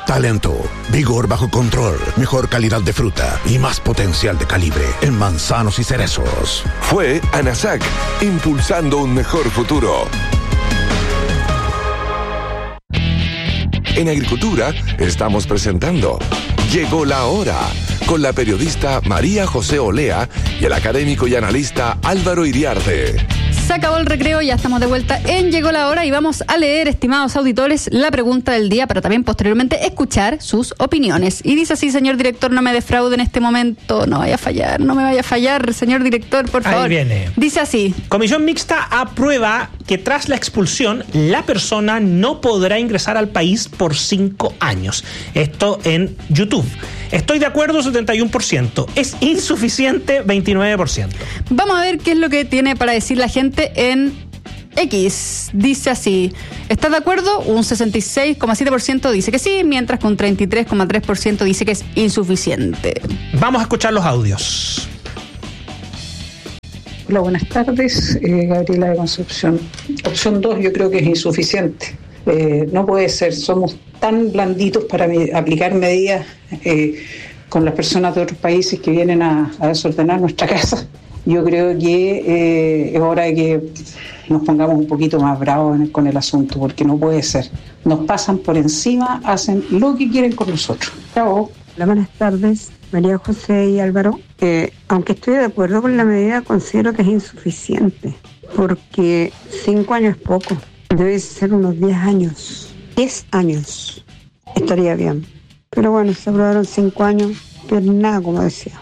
talento, vigor bajo control, mejor calidad de fruta y más potencial de calibre en manzanos y cerezos. Fue ANASAC, impulsando un mejor futuro. En Agricultura estamos presentando Llegó la Hora, con la periodista María José Olea y el académico y analista Álvaro Iriarte. Se acabó el recreo, ya estamos de vuelta en Llegó la Hora y vamos a leer, estimados auditores, la pregunta del día para también posteriormente escuchar sus opiniones. Y dice así: señor director, no me defraude en este momento, no me vaya a fallar, señor director, por favor. Ahí viene. Dice así: Comisión Mixta aprueba que tras la expulsión la persona no podrá ingresar al país por 5 años. Esto en YouTube. Estoy de acuerdo, 71%. Es insuficiente, 29%. Vamos a ver qué es lo que tiene para decir la gente en X. Dice así: ¿estás de acuerdo? Un 66,7% dice que sí, mientras que un 33,3% dice que es insuficiente. Vamos a escuchar los audios. Hola, buenas tardes. Gabriela de Concepción. Opción 2 yo creo que es insuficiente. No puede ser, somos tan blanditos para aplicar medidas con las personas de otros países que vienen a desordenar nuestra casa. Yo creo que es hora de que nos pongamos un poquito más bravos con el asunto, porque no puede ser. Nos pasan por encima, hacen lo que quieren con nosotros. Chao. Hola, buenas tardes, María José y Álvaro. Aunque estoy de acuerdo con la medida, considero que es insuficiente, porque 5 años es poco. Debe ser unos 10 años. 10 años estaría bien. Pero bueno, se aprobaron 5 años, pero nada, como decía.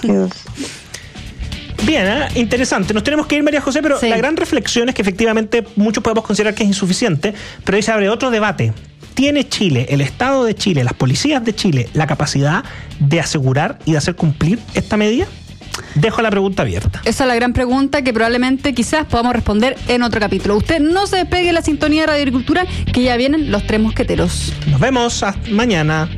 Bien, interesante. Nos tenemos que ir, María José, pero sí, la gran reflexión es que efectivamente muchos podemos considerar que es insuficiente, pero ahí se abre otro debate. ¿Tiene Chile, el Estado de Chile, las policías de Chile, la capacidad de asegurar y de hacer cumplir esta medida? Dejo la pregunta abierta. Esa es la gran pregunta que probablemente quizás podamos responder en otro capítulo. Usted no se despegue de la sintonía de Radio Agricultura, que ya vienen los 3 mosqueteros. Nos vemos hasta mañana.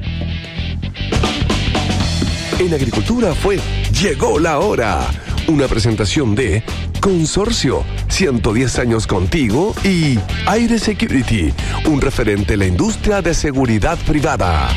En Agricultura fue Llegó la Hora, una presentación de Consorcio, 110 años contigo, y Aire Security, un referente en la industria de seguridad privada.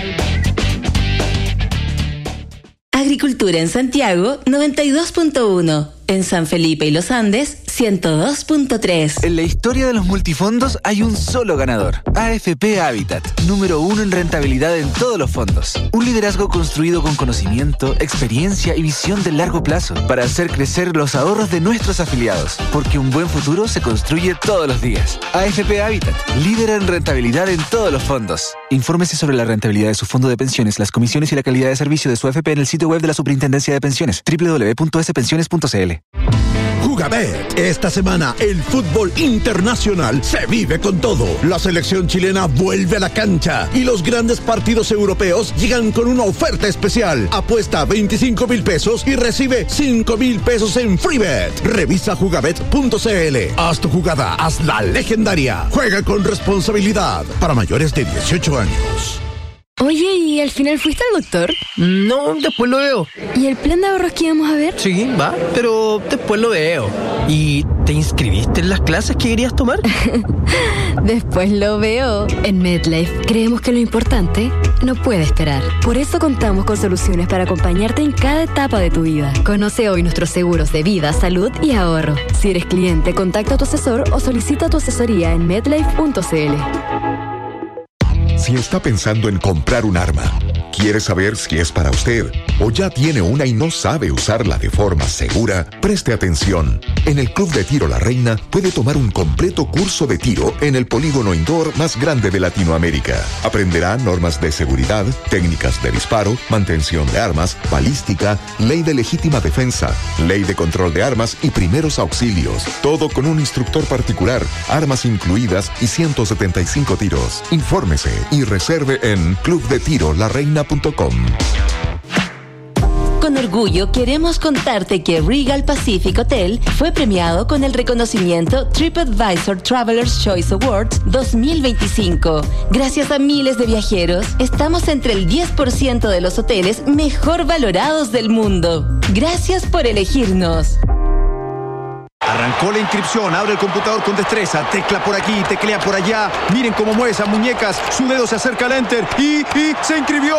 Agricultura en Santiago, 92.1. En San Felipe y Los Andes, 102.3. En la historia de los multifondos hay un solo ganador. AFP Habitat, número 1 en rentabilidad en todos los fondos. Un liderazgo construido con conocimiento, experiencia y visión de largo plazo para hacer crecer los ahorros de nuestros afiliados. Porque un buen futuro se construye todos los días. AFP Habitat, líder en rentabilidad en todos los fondos. Infórmese sobre la rentabilidad de su fondo de pensiones, las comisiones y la calidad de servicio de su AFP en el sitio web de la Superintendencia de Pensiones, www.spensiones.cl. Jugabet. Esta semana el fútbol internacional se vive con todo. La selección chilena vuelve a la cancha y los grandes partidos europeos llegan con una oferta especial. Apuesta 25,000 pesos y recibe 5,000 pesos en FreeBet. Revisa jugabet.cl. Haz tu jugada, haz la legendaria. Juega con responsabilidad. Para mayores de 18 años. Oye, ¿y al final fuiste al doctor? No, después lo veo. ¿Y el plan de ahorros que íbamos a ver? Sí, va, pero después lo veo. ¿Y te inscribiste en las clases que querías tomar? Después lo veo. En MedLife creemos que lo importante no puede esperar. Por eso contamos con soluciones para acompañarte en cada etapa de tu vida. Conoce hoy nuestros seguros de vida, salud y ahorro. Si eres cliente, contacta a tu asesor o solicita tu asesoría en medlife.cl. Si está pensando en comprar un arma, quiere saber si es para usted o ya tiene una y no sabe usarla de forma segura, preste atención. En el Club de Tiro La Reina puede tomar un completo curso de tiro en el polígono indoor más grande de Latinoamérica. Aprenderá normas de seguridad, técnicas de disparo, mantención de armas, balística, ley de legítima defensa, ley de control de armas y primeros auxilios. Todo con un instructor particular, armas incluidas y 175 tiros. Infórmese y reserve en clubdetirolareina.com. Con orgullo queremos contarte que Regal Pacific Hotel fue premiado con el reconocimiento TripAdvisor Traveler's Choice Awards 2025. Gracias a miles de viajeros, estamos entre el 10% de los hoteles mejor valorados del mundo. Gracias por elegirnos. Arrancó la inscripción, abre el computador con destreza, tecla por aquí, teclea por allá. Miren cómo mueve esas muñecas, su dedo se acerca al enter y se inscribió.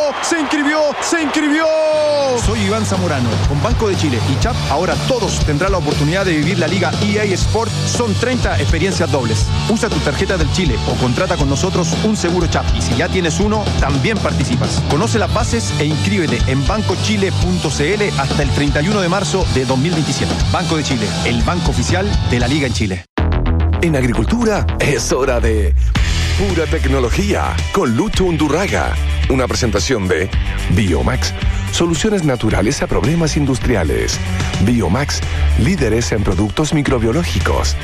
Soy Iván Zamorano. Con Banco de Chile y CHAP, ahora todos tendrán la oportunidad de vivir la Liga EA Sport. Son 30 experiencias dobles. Usa tu tarjeta del Chile o contrata con nosotros un seguro CHAP. Y si ya tienes uno, también participas. Conoce las bases e inscríbete en bancochile.cl hasta el 31 de marzo de 2027. Banco de Chile, el banco oficial de la Liga en Chile. En agricultura es hora de Pura Tecnología con Lucho Undurraga. Una presentación de Biomax, soluciones naturales a problemas industriales. Biomax, líderes en productos microbiológicos.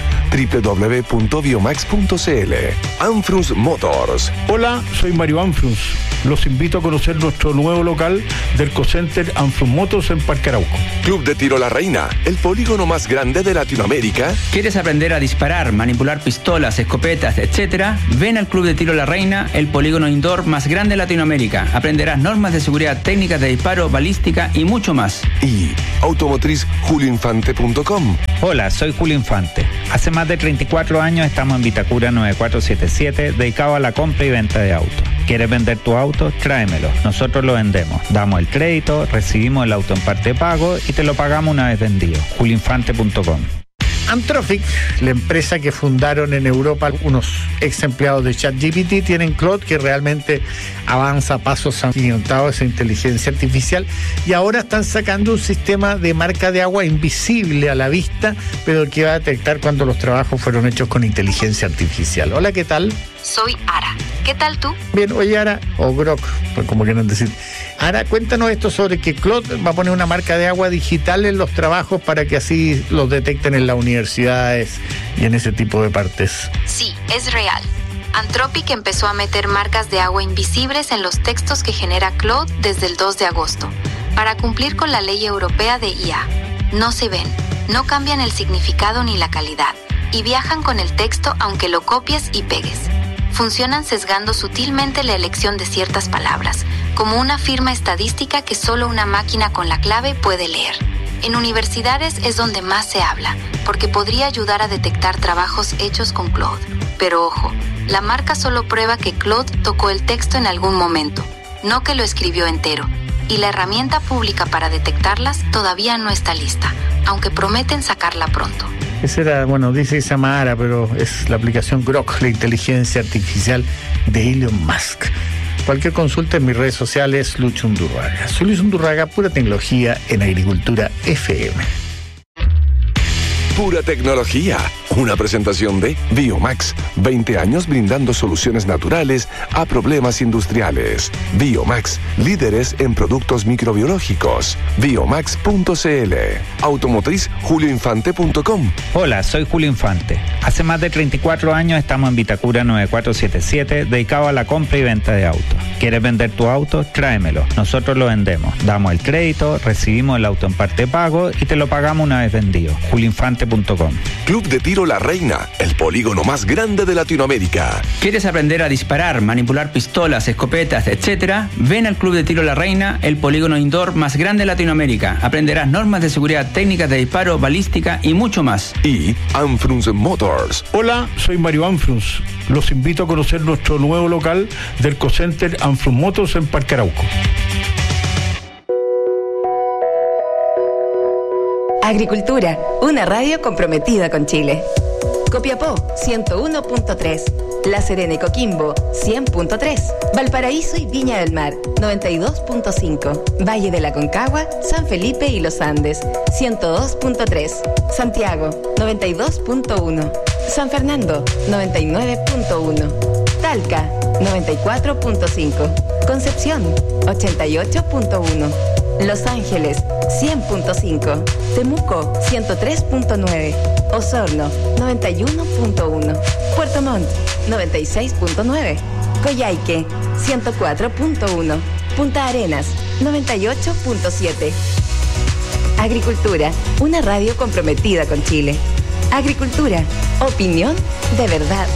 www.biomax.cl. Anfrus Motors. Hola, soy Mario Anfrus. Los invito a conocer nuestro nuevo local del Ecocenter Anfrus Motors en Parque Arauco. Club de Tiro La Reina, el polígono más grande de Latinoamérica. ¿Quieres aprender a disparar, manipular pistolas, escopetas, etcétera? Ven al Club de Tiro La Reina, el polígono indoor más grande de Latinoamérica. Aprenderás normas de seguridad, técnicas de disparo, balística y mucho más. Y automotriz.julioinfante.com. Hola, soy Julio Infante. Hace más de 34 años estamos en Vitacura 9477, dedicado a la compra y venta de autos. ¿Quieres vender tu auto? Tráemelo. Nosotros lo vendemos. Damos el crédito, recibimos el auto en parte de pago y te lo pagamos una vez vendido. julioinfante.com. Anthropic, la empresa que fundaron en Europa unos ex empleados de ChatGPT, tienen Claude, que realmente avanza a pasos agigantados esa inteligencia artificial, y ahora están sacando un sistema de marca de agua invisible a la vista, pero que va a detectar cuando los trabajos fueron hechos con inteligencia artificial. Hola, ¿qué tal? Soy Ara. ¿Qué tal tú? Bien, oye, Ara, o Grok, pues como quieran decir. Ara, cuéntanos esto sobre que Claude va a poner una marca de agua digital en los trabajos para que así los detecten en las universidades y en ese tipo de partes. Sí, es real. Anthropic empezó a meter marcas de agua invisibles en los textos que genera Claude desde el 2 de agosto, para cumplir con la ley europea de IA. No se ven, no cambian el significado ni la calidad, y viajan con el texto aunque lo copies y pegues. Funcionan sesgando sutilmente la elección de ciertas palabras, como una firma estadística que solo una máquina con la clave puede leer. En universidades es donde más se habla, porque podría ayudar a detectar trabajos hechos con Claude. Pero ojo, la marca solo prueba que Claude tocó el texto en algún momento, no que lo escribió entero. Y la herramienta pública para detectarlas todavía no está lista, aunque prometen sacarla pronto. Esa era, bueno, dice que se llama Ara, pero es la aplicación Grok, la inteligencia artificial de Elon Musk. Cualquier consulta en mis redes sociales, Lucho Undurraga. Soy Lucho Undurraga, pura tecnología en Agricultura FM. Pura Tecnología, una presentación de Biomax, 20 años brindando soluciones naturales a problemas industriales. Biomax, líderes en productos microbiológicos. Biomax.cl. Automotriz julioinfante.com. Hola, soy Julio Infante. Hace más de 34 años estamos en Vitacura 9477, dedicado a la compra y venta de autos. ¿Quieres vender tu auto? Tráemelo. Nosotros lo vendemos. Damos el crédito, recibimos el auto en parte de pago y te lo pagamos una vez vendido. julioinfante.com. Club de Tiro La Reina, el polígono más grande de Latinoamérica. ¿Quieres aprender a disparar, manipular pistolas, escopetas, etcétera? Ven al Club de Tiro La Reina, el polígono indoor más grande de Latinoamérica. Aprenderás normas de seguridad, técnicas de disparo, balística y mucho más. Y Anfrus Motors. Hola, soy Mario Anfrus. Los invito a conocer nuestro nuevo local del Ecocenter Anfrus Motors en Parque Arauco. Agricultura, una radio comprometida con Chile. Copiapó, 101.3. La Serena y Coquimbo, 100.3. Valparaíso y Viña del Mar, 92.5. Valle de la Concagua, San Felipe y Los Andes, 102.3. Santiago, 92.1. San Fernando, 99.1. Talca, 94.5. Concepción, 88.1. Los Ángeles, 100.5. Temuco, 103.9. Osorno, 91.1. Puerto Montt, 96.9. Coyhaique, 104.1. Punta Arenas, 98.7. Agricultura, una radio comprometida con Chile. Agricultura, opinión de verdad.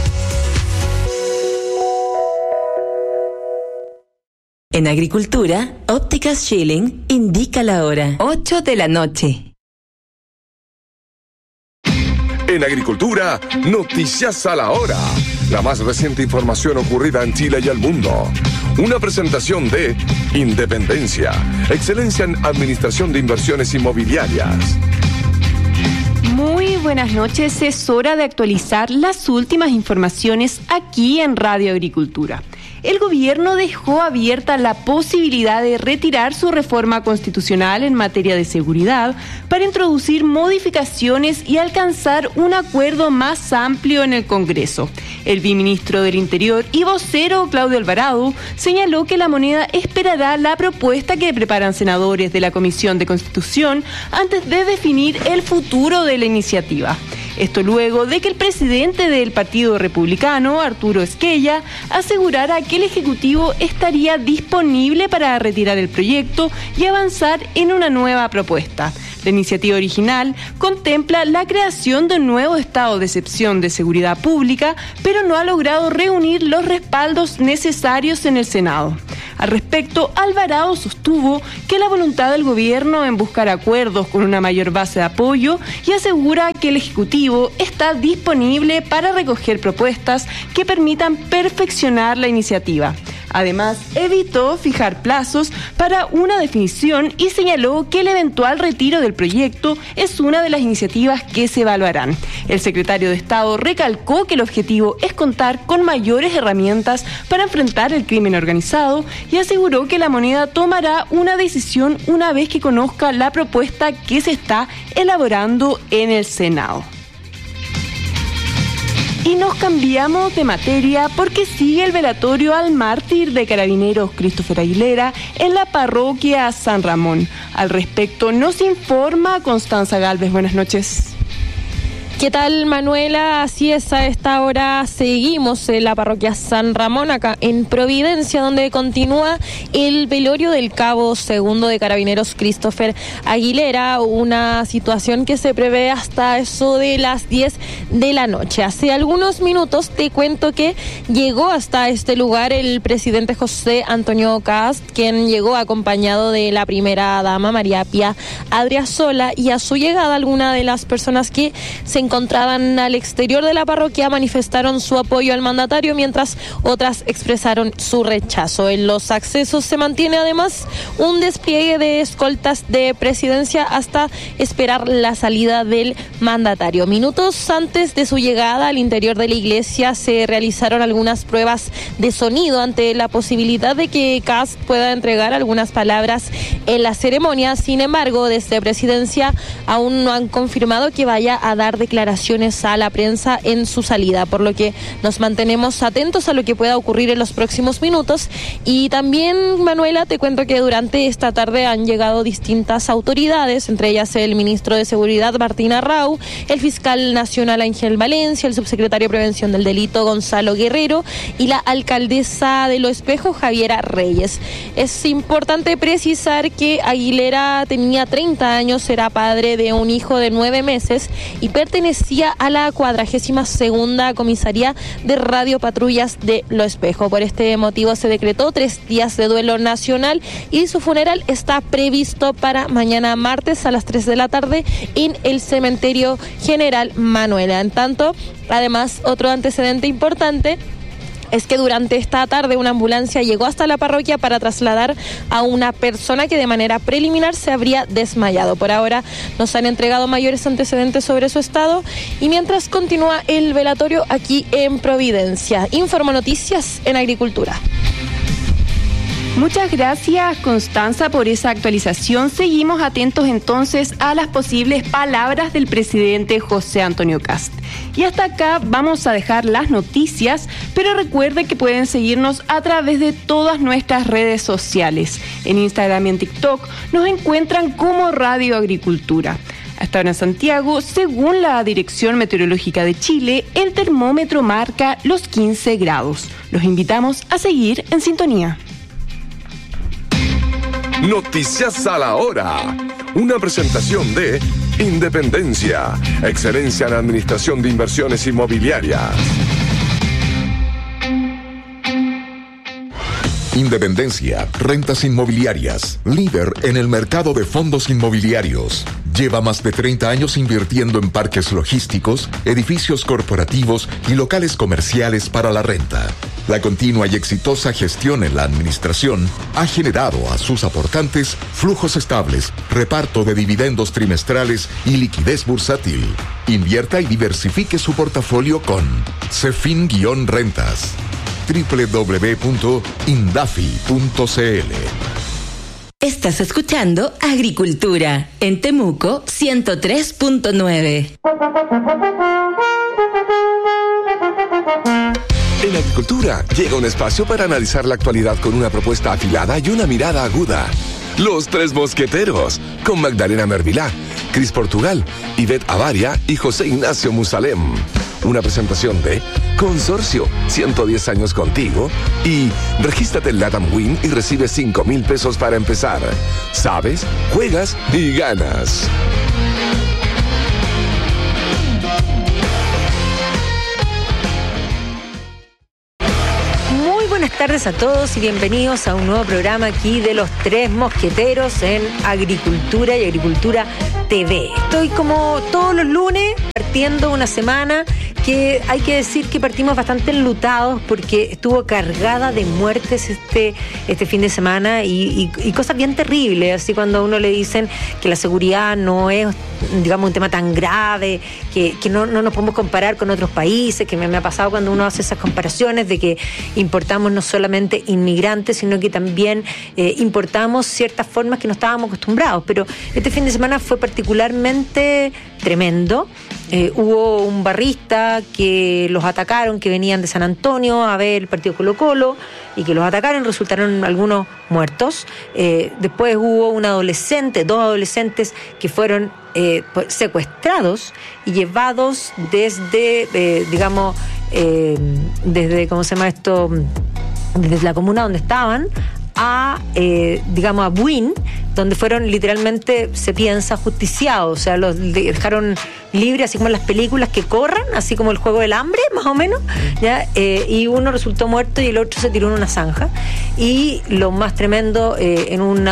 En Agricultura, Ópticas Schilling indica la hora, 8 de la noche. En Agricultura, Noticias a la Hora. La más reciente información ocurrida en Chile y el mundo. Una presentación de Independencia, excelencia en administración de inversiones inmobiliarias. Muy buenas noches, es hora de actualizar las últimas informaciones aquí en Radio Agricultura. El gobierno dejó abierta la posibilidad de retirar su reforma constitucional en materia de seguridad para introducir modificaciones y alcanzar un acuerdo más amplio en el Congreso. El viceministro del Interior y vocero Claudio Alvarado señaló que la moneda esperará la propuesta que preparan senadores de la Comisión de Constitución antes de definir el futuro de la iniciativa. Esto luego de que el presidente del Partido Republicano, Arturo Esquella, asegurara que el Ejecutivo estaría disponible para retirar el proyecto y avanzar en una nueva propuesta. La iniciativa original contempla la creación de un nuevo estado de excepción de seguridad pública, pero no ha logrado reunir los respaldos necesarios en el Senado. Al respecto, Alvarado sostuvo que la voluntad del gobierno en buscar acuerdos con una mayor base de apoyo y asegura que el Ejecutivo está disponible para recoger propuestas que permitan perfeccionar la iniciativa. Además, evitó fijar plazos para una definición y señaló que el eventual retiro del proyecto es una de las iniciativas que se evaluarán. El secretario de Estado recalcó que el objetivo es contar con mayores herramientas para enfrentar el crimen organizado y aseguró que la moneda tomará una decisión una vez que conozca la propuesta que se está elaborando en el Senado. Y nos cambiamos de materia porque sigue el velatorio al mártir de Carabineros Christopher Aguilera en la parroquia San Ramón. Al respecto nos informa Constanza Galvez. Buenas noches. ¿Qué tal, Manuela? Así es, a esta hora seguimos en la parroquia San Ramón, acá en Providencia, donde continúa el velorio del cabo segundo de Carabineros Christopher Aguilera, una situación que se prevé hasta eso de las 10 de la noche. Hace algunos minutos te cuento que llegó hasta este lugar el presidente José Antonio Kast, quien llegó acompañado de la primera dama María Pía Adriasola, y a su llegada algunas de las personas que se encontraban al exterior de la parroquia manifestaron su apoyo al mandatario, mientras otras expresaron su rechazo. En los accesos se mantiene además un despliegue de escoltas de presidencia hasta esperar la salida del mandatario. Minutos antes de su llegada al interior de la iglesia se realizaron algunas pruebas de sonido ante la posibilidad de que Kast pueda entregar algunas palabras en la ceremonia. Sin embargo, desde presidencia aún no han confirmado que vaya a dar declaraciones a la prensa en su salida, por lo que nos mantenemos atentos a lo que pueda ocurrir en los próximos minutos. Y también, Manuela, te cuento que durante esta tarde han llegado distintas autoridades, entre ellas el ministro de Seguridad Martín Arrau, el fiscal nacional Ángel Valencia, el subsecretario de Prevención del Delito Gonzalo Guerrero y la alcaldesa de Lo Espejo Javiera Reyes. Es importante precisar que Aguilera tenía 30 años, era padre de un hijo de 9 meses y pertenecía a la 42ª Comisaría de Radiopatrullas de Lo Espejo. Por este motivo se decretó 3 días de duelo nacional y su funeral está previsto para mañana martes a las 3 de la tarde en el Cementerio General Manuela. En tanto, además, otro antecedente importante es que durante esta tarde una ambulancia llegó hasta la parroquia para trasladar a una persona que de manera preliminar se habría desmayado. Por ahora nos han entregado mayores antecedentes sobre su estado y mientras continúa el velatorio aquí en Providencia. Informo Noticias en Agricultura. Muchas gracias, Constanza, por esa actualización. Seguimos atentos entonces a las posibles palabras del presidente José Antonio Kast. Y hasta acá vamos a dejar las noticias, pero recuerden que pueden seguirnos a través de todas nuestras redes sociales. En Instagram y en TikTok nos encuentran como Radio Agricultura. Hasta ahora en Santiago, según la Dirección Meteorológica de Chile, el termómetro marca los 15 grados. Los invitamos a seguir en sintonía. Noticias a la hora. Una presentación de Independencia, excelencia en administración de inversiones inmobiliarias. Independencia, rentas inmobiliarias, líder en el mercado de fondos inmobiliarios. Lleva más de 30 años invirtiendo en parques logísticos, edificios corporativos y locales comerciales para la renta. La continua y exitosa gestión en la administración ha generado a sus aportantes flujos estables, reparto de dividendos trimestrales y liquidez bursátil. Invierta y diversifique su portafolio con Cefin-Rentas. www.indafi.cl. Estás escuchando Agricultura en Temuco 103.9. En Agricultura llega un espacio para analizar la actualidad con una propuesta afilada y una mirada aguda. Los Tres Mosqueteros, con Magdalena Mervilá, Cris Portugal, Ivette Avaria y José Ignacio Musalem. Una presentación de Consorcio, 110 años contigo, y regístrate en LATAM Win y recibe 5,000 pesos para empezar. Sabes, juegas y ganas. Buenas tardes a todos y bienvenidos a un nuevo programa aquí de Los Tres Mosqueteros en Agricultura y Agricultura TV. Estoy como todos los lunes partiendo una semana que hay que decir que partimos bastante enlutados porque estuvo cargada de muertes este fin de semana y cosas bien terribles, así cuando a uno le dicen que la seguridad no es, digamos, un tema tan grave, que no nos podemos comparar con otros países, que me ha pasado cuando uno hace esas comparaciones de que importamos no solamente inmigrantes, sino que también importamos ciertas formas que no estábamos acostumbrados, pero este fin de semana fue particularmente tremendo. Hubo un barrista que los atacaron, que venían de San Antonio a ver el partido Colo-Colo y que los atacaron, resultaron algunos muertos. Después hubo dos adolescentes que fueron secuestrados y llevados desde, ¿cómo se llama esto? Desde la comuna donde estaban a Buin, donde fueron literalmente, se piensa, justiciados, o sea, los dejaron libres, así como en las películas, que corran, así como el juego del hambre, más o menos, ¿ya? Y uno resultó muerto y el otro se tiró en una zanja. Y lo más tremendo, en un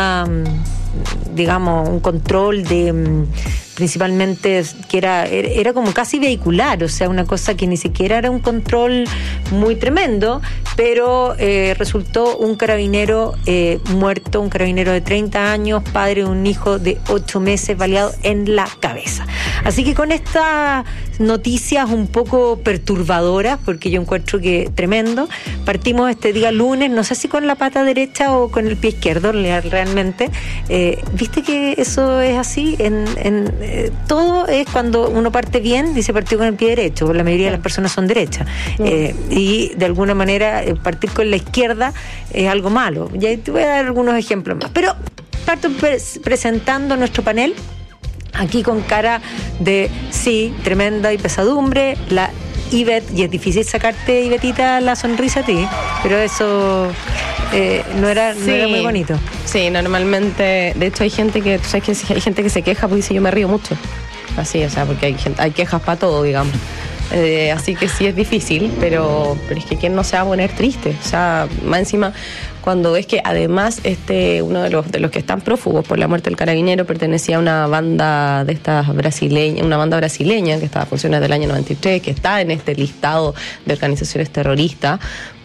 control de principalmente que era como casi vehicular, o sea, una cosa que ni siquiera era un control muy tremendo, pero resultó un carabinero muerto, un carabinero de 30 años, padre de un hijo de 8 meses, baleado en la cabeza. Así que con estas noticias un poco perturbadoras, porque yo encuentro que tremendo, partimos este día lunes, no sé si con la pata derecha o con el pie izquierdo realmente. ¿Viste que eso es así? Todo es cuando uno parte bien, dice partió con el pie derecho, la mayoría de las personas son derechas. Y de alguna manera partir con la izquierda es algo malo. Y ahí te voy a dar algunos ejemplos más. Pero parto presentando nuestro panel, aquí con cara de, sí, tremenda y pesadumbre, la Ivette, y es difícil sacarte, Ivetita, la sonrisa a ti, pero eso no era muy bonito. Sí, normalmente, de hecho hay gente que, tú sabes que hay gente que se queja porque dice yo me río mucho, así, o sea, porque hay quejas para todo, digamos. Así que sí es difícil, pero es que ¿quién no se va a poner triste? O sea, más encima, cuando es que además uno de los que están prófugos por la muerte del carabinero pertenecía a una banda de estas brasileñas, una banda brasileña que estaba funcionando desde el año 93, que está en este listado de organizaciones terroristas.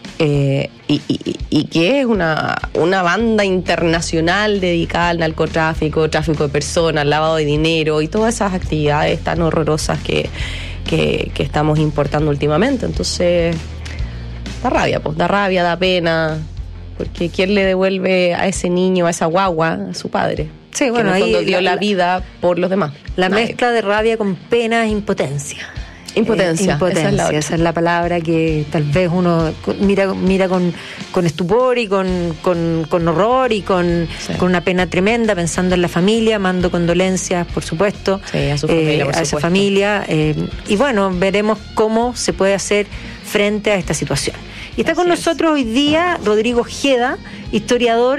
Y que es una banda internacional dedicada al narcotráfico, tráfico de personas, lavado de dinero y todas esas actividades tan horrorosas que estamos importando últimamente. Entonces da rabia, da pena, porque ¿quién le devuelve a ese niño, a esa guagua, a su padre? Sí, bueno, ahí cuando dio la vida por los demás. La mezcla de rabia con pena e impotencia. Impotencia, esa es la palabra que tal vez uno mira con estupor y con horror y con una pena tremenda, pensando en la familia, mando condolencias, por supuesto, sí, a su familia, por a esa familia, y bueno, veremos cómo se puede hacer frente a esta situación. Y está con nosotros hoy día Rodrigo Ojeda, historiador,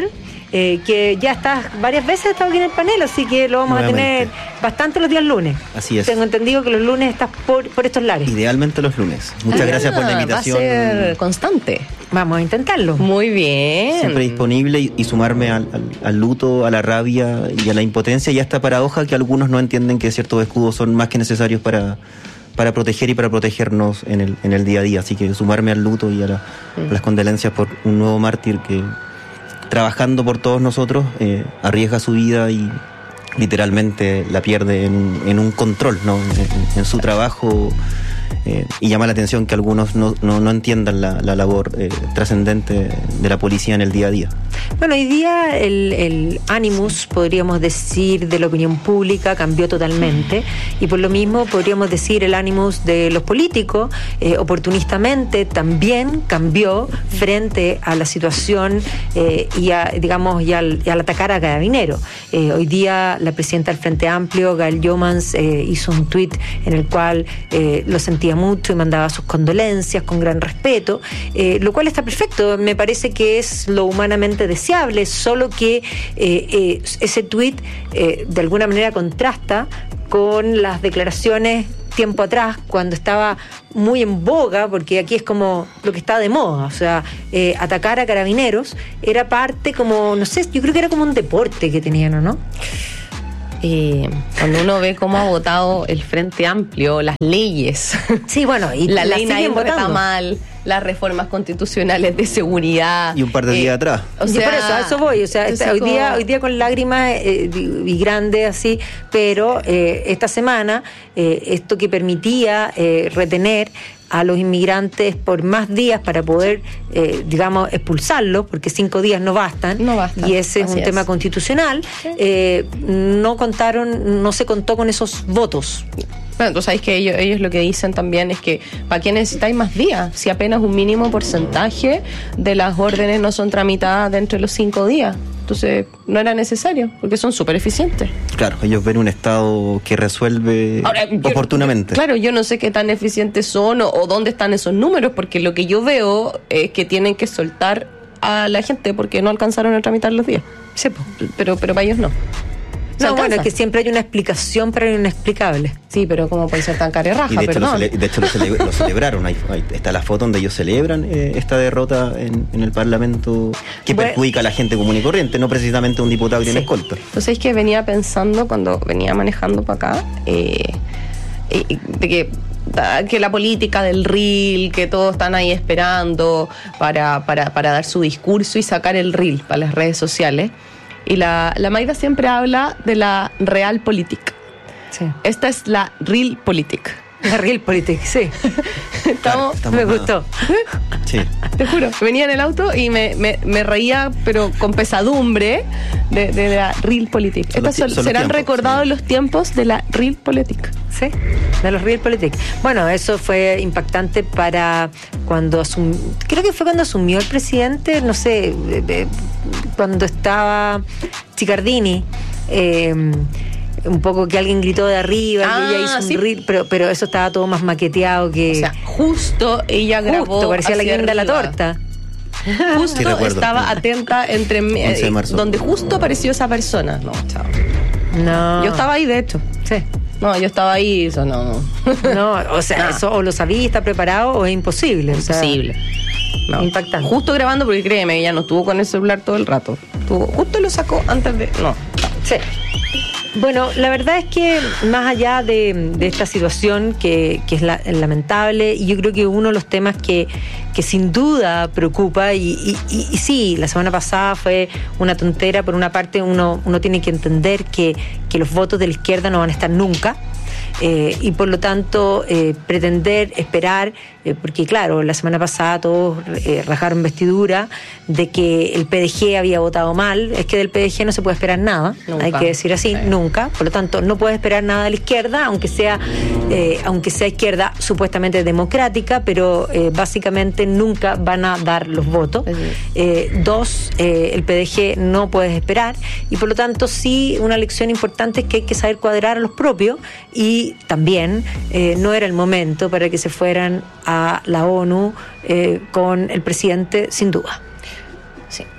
que ya está varias veces ha estado aquí en el panel, así que lo vamos a tener bastante los días lunes. Así es. Tengo entendido que los lunes estás por estos lares. Idealmente los lunes. Muchas gracias por la invitación. Va a ser constante. Vamos a intentarlo. Muy bien. Siempre disponible y sumarme al luto, a la rabia y a la impotencia y a esta paradoja que algunos no entienden que ciertos escudos son más que necesarios para proteger y para protegernos en el día a día. Así que sumarme al luto y a las condolencias por un nuevo mártir que, trabajando por todos nosotros, arriesga su vida y literalmente la pierde en un control, ¿no? En su trabajo. Y llama la atención que algunos no entiendan la labor trascendente de la policía en el día a día. Bueno, hoy día el ánimos, podríamos decir, de la opinión pública cambió totalmente, y por lo mismo podríamos decir el ánimos de los políticos oportunistamente también cambió frente a la situación y al atacar a Carabineros. Hoy día la presidenta del Frente Amplio, Gael Jomans, hizo un tuit en el cual lo sentía mucho y mandaba sus condolencias con gran respeto, lo cual está perfecto. Me parece que es lo humanamente deseable, solo que ese tuit de alguna manera contrasta con las declaraciones tiempo atrás, cuando estaba muy en boga, porque aquí es como lo que está de moda, o sea, atacar a Carabineros era parte como, no sé, yo creo que era como un deporte que tenían, ¿o no? Cuando uno ve cómo ha votado el Frente Amplio, las leyes. Sí, bueno, y la ley Naim está mal, las reformas constitucionales de seguridad. Y un par de días atrás. O sea, por eso, a eso voy. O sea, hoy día con lágrimas y grandes así, pero esta semana, esto que permitía retener a los inmigrantes por más días para poder, expulsarlos, porque 5 días no bastan, y ese es un tema constitucional, no se contó con esos votos. Bueno, tú sabes que ellos lo que dicen también es que ¿para qué necesitáis más días? Si apenas un mínimo porcentaje de las órdenes no son tramitadas dentro de los 5 días. Entonces no era necesario, porque son súper eficientes. Claro, ellos ven un Estado que resuelve oportunamente. Claro, yo no sé qué tan eficientes son o dónde están esos números, porque lo que yo veo es que tienen que soltar a la gente porque no alcanzaron a tramitar los días. Sí, pero para ellos no. No, bueno, es que siempre hay una explicación para lo inexplicable. Sí, pero ¿cómo puede ser tan carerraja? Y de hecho, lo celebraron. Ahí está la foto donde ellos celebran esta derrota en el Parlamento que perjudica a la gente común y corriente, no precisamente a un diputado que tiene escolta. Entonces es que venía pensando cuando venía manejando para acá, de que la política del reel, que todos están ahí esperando para dar su discurso y sacar el reel para las redes sociales. Y la Mayra siempre habla de la realpolitik. Sí. Esta es la realpolitik. La realpolitik, sí. Me gustó. Sí. Te juro, venía en el auto y me reía, pero con pesadumbre, de la realpolitik. Serán recordados los tiempos de la realpolitik. Sí, de los realpolitik. Bueno, eso fue impactante para cuando creo que fue cuando asumió el presidente, no sé, cuando estaba Ciccardini, un poco que alguien gritó de arriba y ella hizo un reel, pero eso estaba todo más maqueteado que... O sea, justo ella grabó parecía la guinda de la torta. Justo estaba atenta donde justo apareció esa persona. No, chao. No. Yo estaba ahí, de hecho. Sí. No, yo estaba ahí, eso no. No, o sea, eso o lo sabía, está preparado, o es imposible. Imposible. No. Impactante. Justo grabando, porque créeme, ella no estuvo con el celular todo el rato. Justo lo sacó antes de... No. Sí. Bueno, la verdad es que más allá de esta situación que es lamentable, y yo creo que uno de los temas que sin duda preocupa, y sí, la semana pasada fue una tontera. Por una parte uno tiene que entender que los votos de la izquierda no van a estar nunca, y por lo tanto pretender esperar, porque claro, la semana pasada todos rajaron vestidura de que el PDG había votado mal. Es que del PDG no se puede esperar nada, nunca. Hay que decir así, nunca. Por lo tanto, no puede esperar nada de la izquierda, aunque sea izquierda supuestamente democrática, pero básicamente nunca van a dar los votos. Dos, el PDG no puedes esperar, y por lo tanto sí, una lección importante es que hay que saber cuadrar a los propios, y también no era el momento para que se fueran a la ONU con el presidente, sin duda. Sí,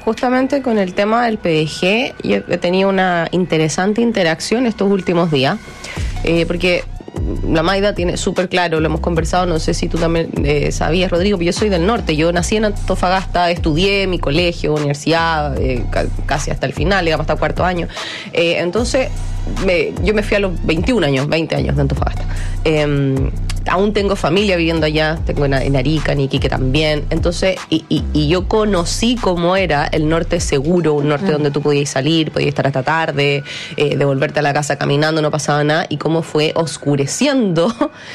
justamente con el tema del PDG, yo he tenido una interesante interacción estos últimos días, porque la Maida tiene súper claro, lo hemos conversado, no sé si tú también sabías, Rodrigo, pero yo soy del norte, yo nací en Antofagasta, estudié mi colegio, universidad, casi hasta el final, digamos, hasta cuarto año. Entonces, yo me fui a los 20 años de Antofagasta. Aún tengo familia viviendo allá, tengo en Arica, en Iquique también. Entonces, y yo conocí cómo era el norte seguro, un norte donde tú podías salir, podías estar hasta tarde, devolverte a la casa caminando, no pasaba nada, y cómo fue oscureciendo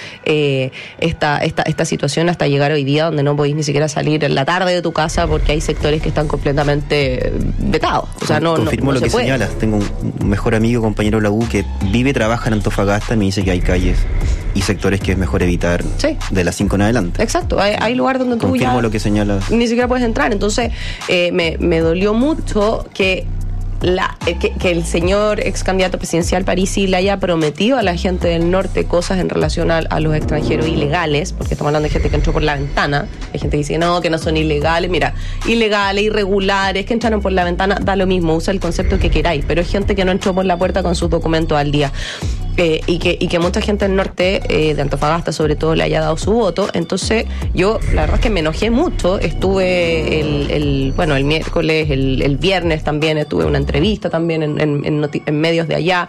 esta situación hasta llegar hoy día, donde no podéis ni siquiera salir en la tarde de tu casa porque hay sectores que están completamente vetados. O sea, confirmo lo que señalas. Tengo un mejor amigo, compañero de la U, que vive y trabaja en Antofagasta, y me dice que hay calles y sectores que es mejor evitar de las 5 en adelante. Exacto, hay lugares donde tú confirmo lo que señalas. Ni siquiera puedes entrar. Entonces, me dolió mucho que el señor ex candidato presidencial Parisi le haya prometido a la gente del norte cosas en relación a los extranjeros ilegales, porque estamos hablando de gente que entró por la ventana. Hay gente que dice que no son ilegales. Mira, ilegales, irregulares, que entraron por la ventana, da lo mismo, usa el concepto que queráis, pero es gente que no entró por la puerta con sus documentos al día. Y que mucha gente del norte, de Antofagasta sobre todo, le haya dado su voto. Entonces yo la verdad es que me enojé mucho. Estuve el miércoles, el viernes también estuve una entrevista también en medios de allá,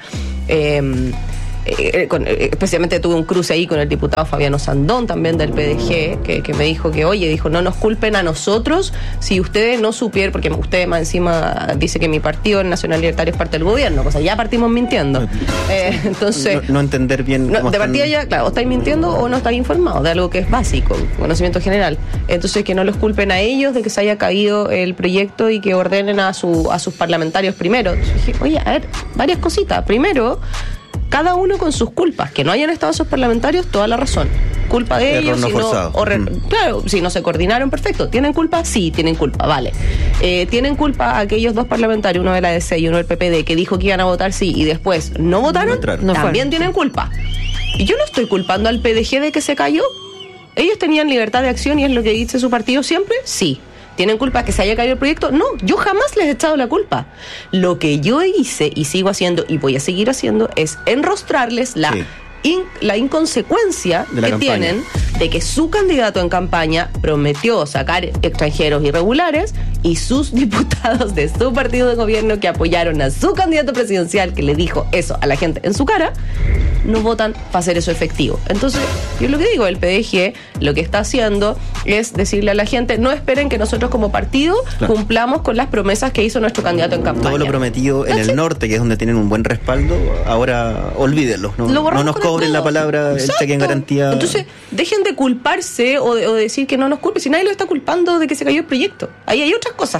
especialmente tuve un cruce ahí con el diputado Fabiano Sandón también del PDG, que me dijo no nos culpen a nosotros si ustedes no supieron, porque ustedes más encima dice que mi partido, el Nacional Libertario, es parte del gobierno, o sea, ya partimos mintiendo. Entonces no entender bien de partida ya, claro, o estáis mintiendo o no estáis informados de algo que es básico, conocimiento general. Entonces que no los culpen a ellos de que se haya caído el proyecto y que ordenen a sus parlamentarios primero. Entonces dije, oye, a ver, varias cositas. Primero, cada uno con sus culpas, que no hayan estado esos parlamentarios, toda la razón. Culpa de ellos, claro, si no se coordinaron, perfecto. ¿Tienen culpa? Sí, tienen culpa, vale. ¿Tienen culpa aquellos dos parlamentarios, uno de la DC y uno del PPD, que dijo que iban a votar sí y después no votaron? También tienen culpa. Y yo no estoy culpando al PDG de que se cayó. ¿Ellos tenían libertad de acción y es lo que dice su partido siempre? Sí. ¿Tienen culpa que se haya caído el proyecto? No, yo jamás les he echado la culpa. Lo que yo hice y sigo haciendo y voy a seguir haciendo es enrostrarles la inconsecuencia que tienen de que su candidato en campaña prometió sacar extranjeros irregulares y sus diputados de su partido de gobierno que apoyaron a su candidato presidencial, que le dijo eso a la gente en su cara, no votan para hacer eso efectivo. Entonces, yo lo que digo, el PDG lo que está haciendo es decirle a la gente, no esperen que nosotros como partido cumplamos con las promesas que hizo nuestro candidato en campaña. Todo lo prometido en el norte, que es donde tienen un buen respaldo, ahora olvídenlo. No nos cobren la palabra, el cheque en garantía. Entonces, dejen de culparse o decir que no nos culpen, si nadie lo está culpando de que se cayó el proyecto. Ahí hay otras cosas.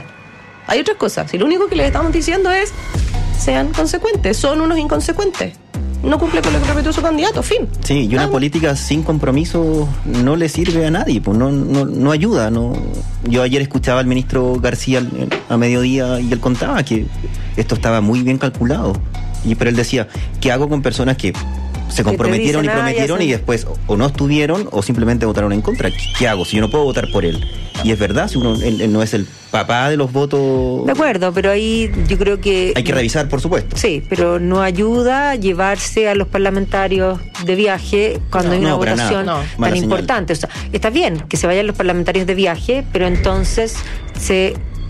Si lo único que les estamos diciendo es, sean consecuentes, son unos inconsecuentes. No cumple con lo que prometió su candidato, fin. Sí, y una política sin compromiso no le sirve a nadie, pues no ayuda. Yo ayer escuchaba al ministro García a mediodía y él contaba que esto estaba muy bien calculado. Pero él decía, ¿qué hago con personas que se comprometieron y prometieron y después o no estuvieron o simplemente votaron en contra? ¿Qué hago si yo no puedo votar por él? Y es verdad, si él no es el papá de los votos. De acuerdo, pero ahí yo creo que hay que revisar, por supuesto. Sí, pero no ayuda llevarse a los parlamentarios de viaje cuando hay una votación tan importante. O sea, está bien que se vayan los parlamentarios de viaje, pero entonces se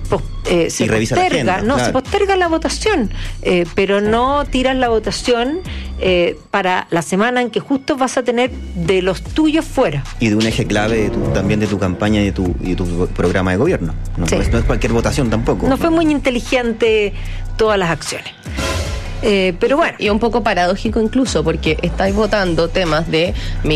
posterga, se posterga la votación, pero no tiras la votación para la semana en que justo vas a tener de los tuyos fuera. Y de un eje clave también de tu campaña y de tu programa de gobierno. No es cualquier votación tampoco. No fue muy inteligente todas las acciones. Pero bueno. Y un poco paradójico incluso, porque estáis votando temas de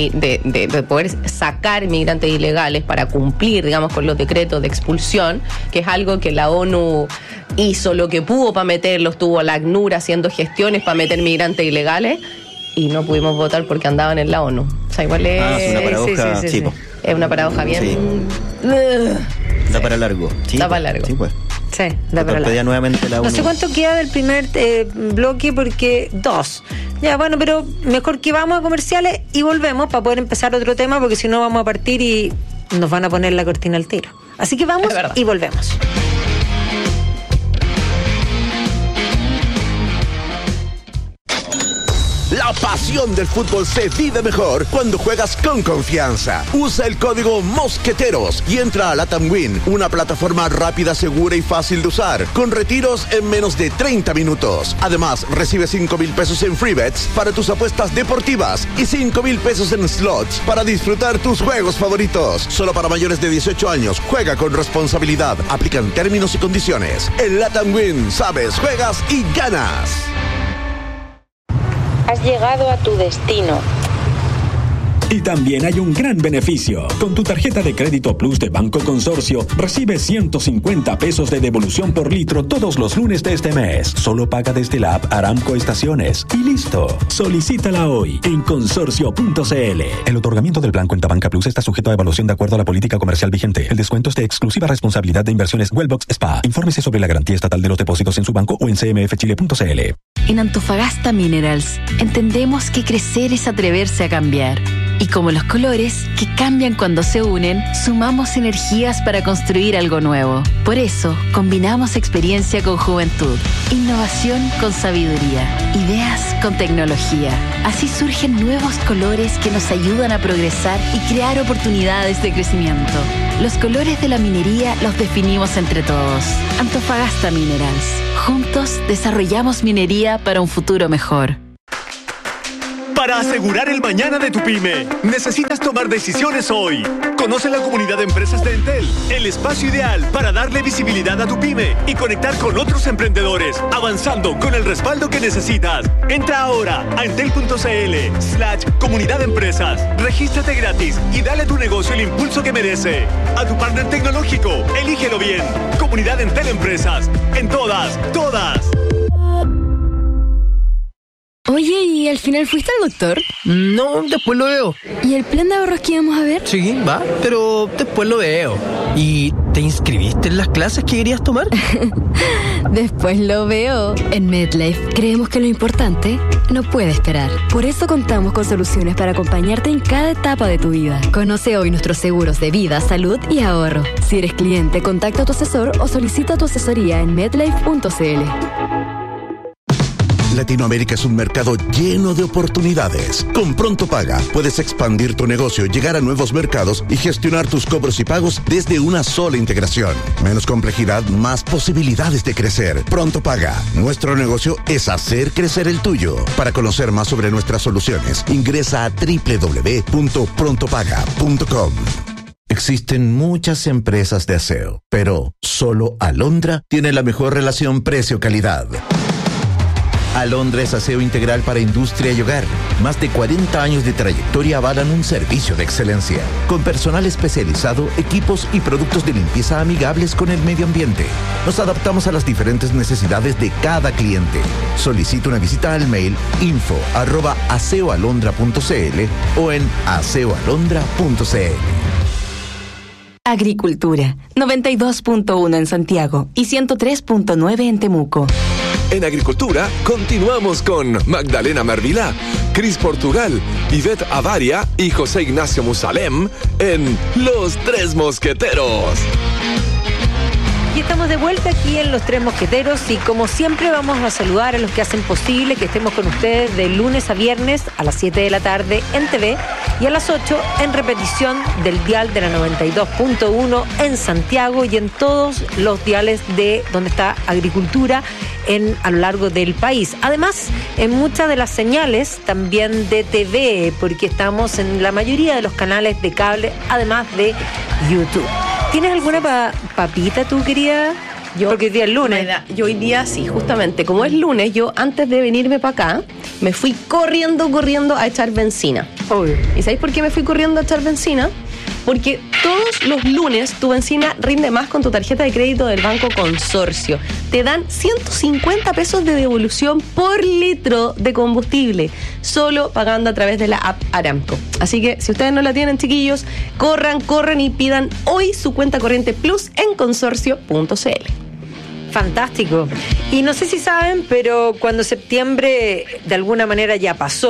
poder sacar migrantes ilegales para cumplir, digamos, con los decretos de expulsión, que es algo que la ONU hizo lo que pudo para meterlos, tuvo la ACNUR haciendo gestiones para meter migrantes ilegales, y no pudimos votar porque andaban en la ONU. O sea, igual es una paradoja. Sí. Es una paradoja bien. Da para largo. Da para largo. Sí, pues. Sí, da para largo. Nuevamente la ONU. No sé cuánto queda del primer bloque, porque 2. Ya, bueno, pero mejor que vamos a comerciales y volvemos para poder empezar otro tema, porque si no vamos a partir y nos van a poner la cortina al tiro. Así que vamos y volvemos. pasión del fútbol se vive mejor cuando juegas con confianza. Usa el código Mosqueteros y entra a Latam Win, una plataforma rápida, segura y fácil de usar, con retiros en menos de 30 minutos. Además, recibe 5,000 pesos en free bets para tus apuestas deportivas y 5,000 pesos en slots para disfrutar tus juegos favoritos. Solo para mayores de 18 años. Juega con responsabilidad. Aplican términos y condiciones. En Latam Win, sabes, juegas y ganas. Has llegado a tu destino. Y también hay un gran beneficio. Con tu tarjeta de crédito Plus de Banco Consorcio, recibes 150 pesos de devolución por litro todos los lunes de este mes. Solo paga desde la app Aramco Estaciones. Y listo. Solicítala hoy en consorcio.cl. El otorgamiento del plan Cuenta Banca Plus está sujeto a evaluación de acuerdo a la política comercial vigente. El descuento es de exclusiva responsabilidad de Inversiones Wellbox SPA. Infórmese sobre la garantía estatal de los depósitos en su banco o en cmfchile.cl. En Antofagasta Minerals, entendemos que crecer es atreverse a cambiar. Y como los colores, que cambian cuando se unen, sumamos energías para construir algo nuevo. Por eso, combinamos experiencia con juventud, innovación con sabiduría, ideas con tecnología. Así surgen nuevos colores que nos ayudan a progresar y crear oportunidades de crecimiento. Los colores de la minería los definimos entre todos. Antofagasta Minerals. Juntos desarrollamos minería para un futuro mejor. Para asegurar el mañana de tu pyme, necesitas tomar decisiones hoy. Conoce la comunidad de empresas de Entel, el espacio ideal para darle visibilidad a tu pyme y conectar con otros emprendedores, avanzando con el respaldo que necesitas. Entra ahora a entel.cl/comunidad de empresas. Regístrate gratis y dale a tu negocio el impulso que merece. A tu partner tecnológico, elígelo bien. Comunidad Entel Empresas. En todas. Oye, ¿y al final fuiste al doctor? No, después lo veo. ¿Y el plan de ahorros que íbamos a ver? Sí, va, pero después lo veo. ¿Y te inscribiste en las clases que querías tomar? Después lo veo. En MedLife creemos que lo importante no puede esperar. Por eso contamos con soluciones para acompañarte en cada etapa de tu vida. Conoce hoy nuestros seguros de vida, salud y ahorro. Si eres cliente, contacta a tu asesor o solicita tu asesoría en medlife.cl. Latinoamérica es un mercado lleno de oportunidades. Con Pronto Paga puedes expandir tu negocio, llegar a nuevos mercados y gestionar tus cobros y pagos desde una sola integración. Menos complejidad, más posibilidades de crecer. Pronto Paga. Nuestro negocio es hacer crecer el tuyo. Para conocer más sobre nuestras soluciones, ingresa a www.prontopaga.com. Existen muchas empresas de aseo, pero solo Alondra tiene la mejor relación precio-calidad. Alondra es aseo integral para industria y hogar. Más de 40 años de trayectoria avalan un servicio de excelencia. Con personal especializado, equipos y productos de limpieza amigables con el medio ambiente. Nos adaptamos a las diferentes necesidades de cada cliente. Solicita una visita al mail info@aseoalondra.cl o en aseoalondra.cl. Agricultura, 92.1 en Santiago y 103.9 en Temuco. En Agricultura continuamos con Magdalena Mervilá, Cris Portugal, Ivette Avaria y José Ignacio Musalem en Los Tres Mosqueteros. Y estamos de vuelta aquí en Los Tres Mosqueteros y como siempre vamos a saludar a los que hacen posible que estemos con ustedes de lunes a viernes a las 7 de la tarde en TV y a las 8 en repetición del dial de la 92.1 en Santiago y en todos los diales de donde está Agricultura a lo largo del país. Además, en muchas de las señales también de TV, porque estamos en la mayoría de los canales de cable, además de YouTube. ¿Tienes alguna papita tú, querida? Porque hoy día es lunes. Yo hoy día sí, justamente. Como es lunes, yo antes de venirme para acá, me fui corriendo a echar benzina. Obvio. ¿Y sabéis por qué me fui corriendo a echar benzina? Porque todos los lunes tu benzina rinde más con tu tarjeta de crédito del Banco Consorcio. Te dan 150 pesos de devolución por litro de combustible, solo pagando a través de la app Aramco. Así que si ustedes no la tienen, chiquillos, corran y pidan hoy su cuenta corriente Plus en consorcio.cl. Fantástico. Y no sé si saben, pero cuando septiembre de alguna manera ya pasó,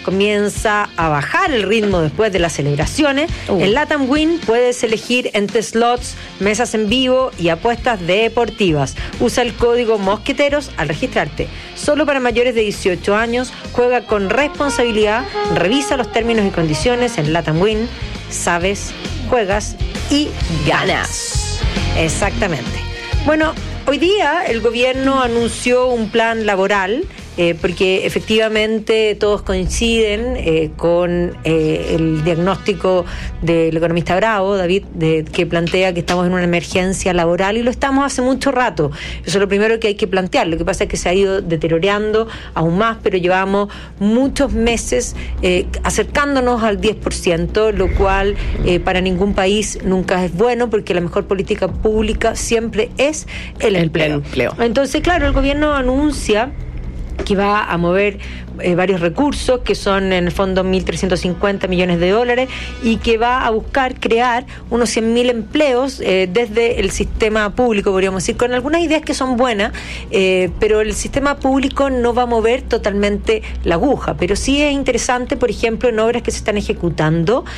comienza a bajar el ritmo después de las celebraciones. En LATAM Win puedes elegir entre slots, mesas en vivo y apuestas deportivas. Usa el código Mosqueteros al registrarte. Solo para mayores de 18 años. Juega con responsabilidad. Revisa los términos y condiciones en LATAM Win. Sabes, juegas y ganas. Exactamente. Bueno, hoy día el gobierno anunció un plan laboral, porque efectivamente todos coinciden con el diagnóstico del economista Bravo, David, que plantea que estamos en una emergencia laboral, y lo estamos hace mucho rato. Eso es lo primero que hay que plantear. Lo que pasa es que se ha ido deteriorando aún más, pero llevamos muchos meses acercándonos al 10%, lo cual para ningún país nunca es bueno, porque la mejor política pública siempre es el empleo. Entonces, claro, el gobierno anuncia que va a mover varios recursos, que son en el fondo 1.350 millones de dólares, y que va a buscar crear unos 100.000 empleos desde el sistema público, podríamos decir, con algunas ideas que son buenas, pero el sistema público no va a mover totalmente la aguja. Pero sí es interesante, por ejemplo, en obras que se están ejecutando,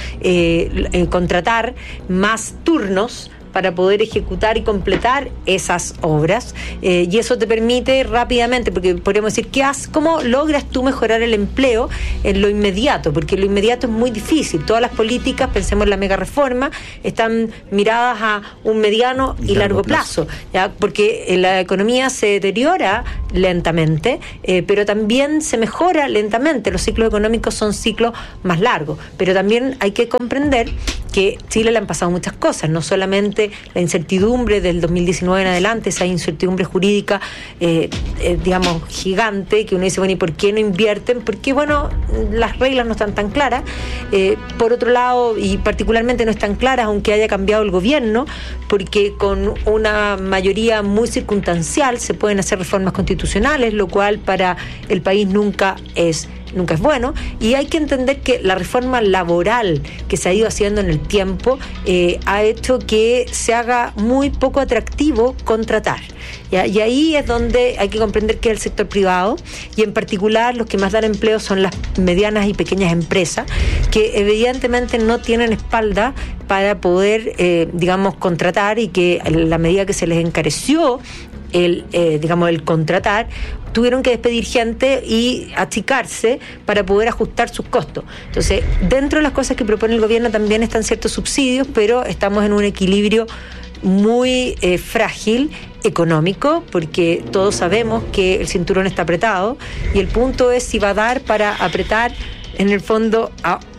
contratar más turnos para poder ejecutar y completar esas obras, y eso te permite rápidamente, porque podríamos decir, ¿cómo logras tú mejorar el empleo en lo inmediato? Porque lo inmediato es muy difícil. Todas las políticas, pensemos en la mega reforma, están miradas a un mediano y largo plazo, ¿ya? Porque la economía se deteriora lentamente, pero también se mejora lentamente. Los ciclos económicos son ciclos más largos, pero también hay que comprender que a Chile le han pasado muchas cosas, no solamente la incertidumbre del 2019 en adelante, esa incertidumbre jurídica, digamos, gigante, que uno dice, bueno, ¿y por qué no invierten? Porque, bueno, las reglas no están tan claras. Por otro lado, y particularmente no están claras, aunque haya cambiado el gobierno, porque con una mayoría muy circunstancial se pueden hacer reformas constitucionales, lo cual para el país nunca es bueno, y hay que entender que la reforma laboral que se ha ido haciendo en el tiempo ha hecho que se haga muy poco atractivo contratar, ¿ya? Y ahí es donde hay que comprender que el sector privado, y en particular los que más dan empleo son las medianas y pequeñas empresas, que evidentemente no tienen espalda para poder, digamos, contratar, y que a la medida que se les encareció el contratar, tuvieron que despedir gente y achicarse para poder ajustar sus costos. Entonces, dentro de las cosas que propone el gobierno también están ciertos subsidios, pero estamos en un equilibrio muy frágil económico, porque todos sabemos que el cinturón está apretado, y el punto es si va a dar para apretar en el fondo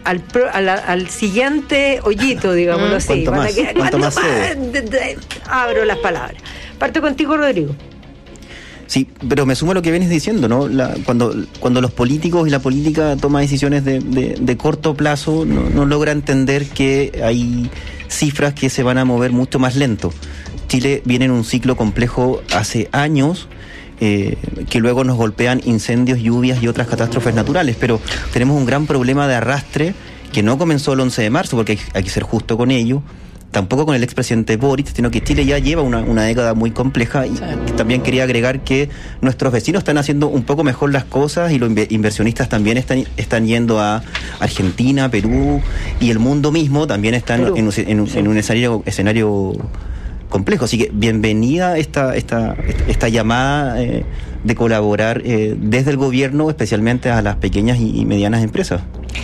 al siguiente hoyito, digámoslo así. ¿Cuánto más abro las palabras. Parto contigo, Rodrigo. Sí, pero me sumo a lo que vienes diciendo, ¿no? Cuando los políticos y la política toma decisiones de corto plazo, no logra entender que hay cifras que se van a mover mucho más lento. Chile viene en un ciclo complejo hace años, que luego nos golpean incendios, lluvias y otras catástrofes naturales, pero tenemos un gran problema de arrastre que no comenzó el 11 de marzo, porque hay que ser justo con ello, tampoco con el expresidente Boric, sino que Chile ya lleva una década muy compleja, y también quería agregar que nuestros vecinos están haciendo un poco mejor las cosas, y los inversionistas también están yendo a Argentina, Perú, y el mundo mismo también están en un escenario complejo. Así que bienvenida esta llamada de colaborar desde el gobierno, especialmente a las pequeñas y medianas empresas.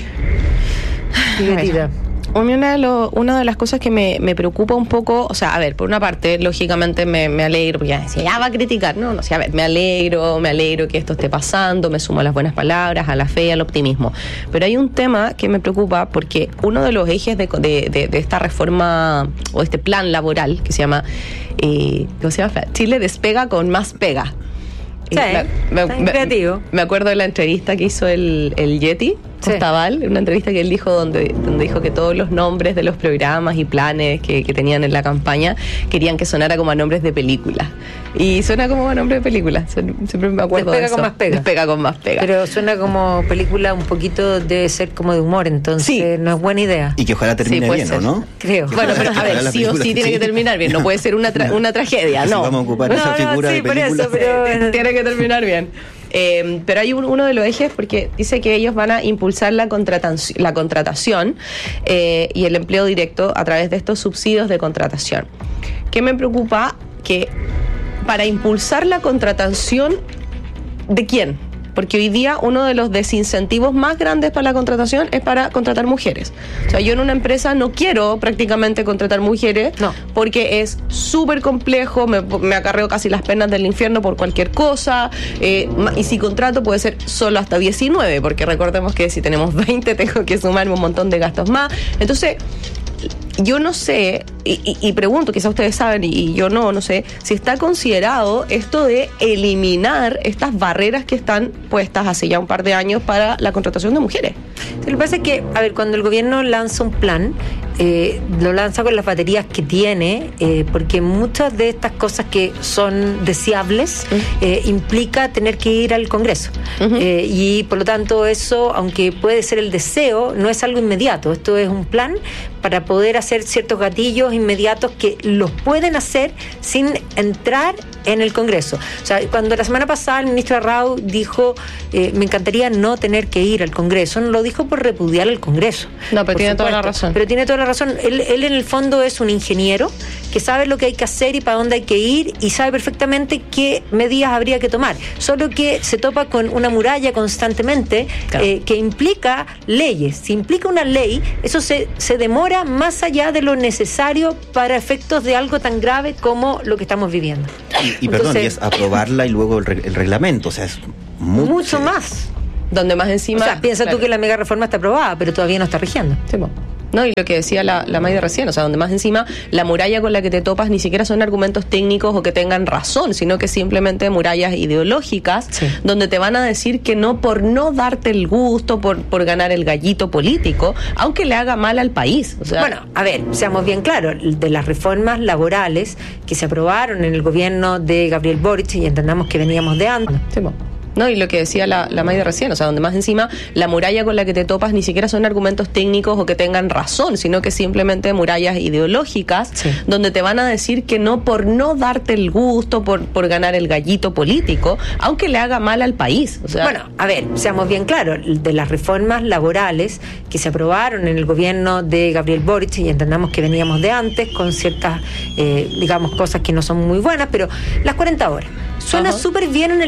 Una de las cosas que me preocupa un poco, o sea, a ver, por una parte, lógicamente me alegro, porque ya va a criticar, no, o sea, a ver, me alegro que esto esté pasando, me sumo a las buenas palabras, a la fe, al optimismo. Pero hay un tema que me preocupa, porque uno de los ejes de esta reforma, o este plan laboral, que se llama, ¿cómo se llama? Chile despega con más pega. Sí, creativo. Me acuerdo de la entrevista que hizo el Yeti Costabal, una entrevista que él dijo donde dijo que todos los nombres de los programas y planes que tenían en la campaña querían que sonara como a nombres de películas. Y suena como a nombre de película. Siempre me acuerdo de eso. Despega con más pega. Pero suena como película un poquito, debe ser como de humor, entonces no es buena idea. Y que ojalá termine bien, ¿o no? Creo. Bueno, pero a ver, sí o sí tiene que terminar bien. No puede ser una tragedia, no. Si vamos a ocupar esa figura de película. Por eso, pero tiene que terminar bien. Pero hay uno de los ejes porque dice que ellos van a impulsar la contratación y el empleo directo a través de estos subsidios de contratación. ¿Qué me preocupa? Que para impulsar la contratación, ¿de quién? Porque hoy día uno de los desincentivos más grandes para la contratación es para contratar mujeres. O sea, yo en una empresa no quiero prácticamente contratar mujeres porque es súper complejo, me acarreo casi las penas del infierno por cualquier cosa, y si contrato puede ser solo hasta 19, porque recordemos que si tenemos 20 tengo que sumarme un montón de gastos más. Entonces, yo no sé, y pregunto, quizás ustedes saben y yo no sé, si está considerado esto de eliminar estas barreras que están puestas hace ya un par de años para la contratación de mujeres. Lo que pasa es que, a ver, cuando el gobierno lanza un plan, lo lanza con las baterías que tiene, porque muchas de estas cosas que son deseables implica tener que ir al Congreso. Y por lo tanto eso, aunque puede ser el deseo, no es algo inmediato. Esto es un plan para poder hacer ciertos gatillos inmediatos que los pueden hacer sin entrar en el Congreso. O sea, cuando la semana pasada el ministro Arrau dijo me encantaría no tener que ir al Congreso, no lo dijo por repudiar al Congreso. No, pero tiene toda la razón. Pero tiene toda la razón. Él en el fondo es un ingeniero que sabe lo que hay que hacer y para dónde hay que ir y sabe perfectamente qué medidas habría que tomar. Solo que se topa con una muralla constantemente que implica leyes. Si implica una ley, eso se demora más allá de lo necesario para efectos de algo tan grave como lo que estamos viviendo. Y perdón, y es aprobarla y luego el reglamento, o sea, es mucho más. Donde más encima... O sea, piensa tú que la mega reforma está aprobada, pero todavía no está rigiendo. Sí, no, y lo que decía la Mayra recién, o sea, donde más encima la muralla con la que te topas ni siquiera son argumentos técnicos o que tengan razón, sino que simplemente murallas ideológicas, donde te van a decir que no por no darte el gusto, por ganar el gallito político, aunque le haga mal al país. O sea, bueno, a ver, seamos bien claros, de las reformas laborales que se aprobaron en el gobierno de Gabriel Boric, y entendamos que veníamos de antes. No, y lo que decía la Mayra recién, o sea, donde más encima la muralla con la que te topas ni siquiera son argumentos técnicos o que tengan razón, sino que simplemente murallas ideológicas, donde te van a decir que no por no darte el gusto, por ganar el gallito político, aunque le haga mal al país. O sea, bueno, a ver, seamos bien claros, de las reformas laborales que se aprobaron en el gobierno de Gabriel Boric, y entendamos que veníamos de antes, con ciertas, digamos, cosas que no son muy buenas, pero las 40 horas. Suena súper bien en el